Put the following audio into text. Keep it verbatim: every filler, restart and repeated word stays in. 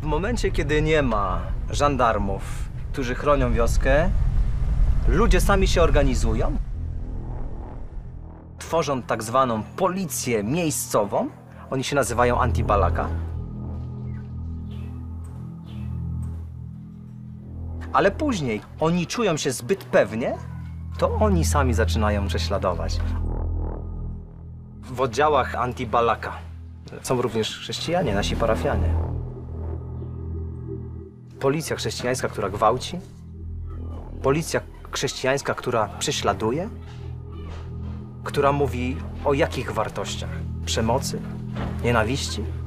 momencie, kiedy nie ma żandarmów, którzy chronią wioskę, ludzie sami się organizują, tworzą tak zwaną policję miejscową. Oni się nazywają Anti-Balaka. Ale później oni czują się zbyt pewnie, to oni sami zaczynają prześladować. W oddziałach Anti-Balaka są również chrześcijanie, nasi parafianie. Policja chrześcijańska, która gwałci. Policja chrześcijańska, która prześladuje. Która mówi o jakich wartościach? Przemocy? Nienawiści?